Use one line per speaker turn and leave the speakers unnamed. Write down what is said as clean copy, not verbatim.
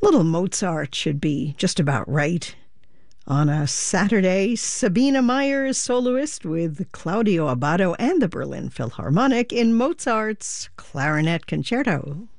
Little Mozart should be just about right. On a Saturday, Sabina Meyer is soloist with Claudio Abbado and the Berlin Philharmonic in Mozart's Clarinet Concerto.